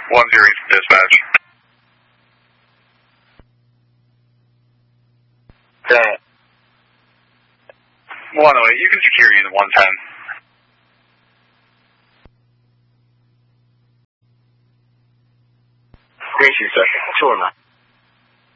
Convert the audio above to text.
108 dispatch. 108, you can secure unit 110. Thank you, sir. 209.